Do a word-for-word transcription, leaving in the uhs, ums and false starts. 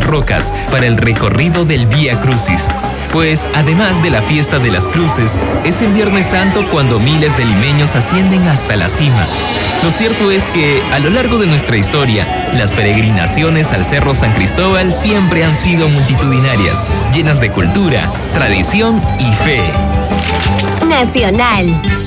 rocas para el recorrido del Vía Crucis. Pues, además de la fiesta de las cruces, es el Viernes Santo cuando miles de limeños ascienden hasta la cima. Lo cierto es que, a lo largo de nuestra historia, las peregrinaciones al Cerro San Cristóbal siempre han sido multitudinarias, llenas de cultura, tradición y fe. Nacional.